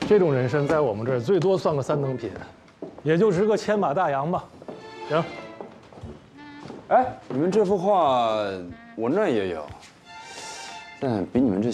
这种人参在我们这儿最多算个3等品，也就值个千把大洋吧。行。 哎，你们这幅画我那儿也有，但比你们这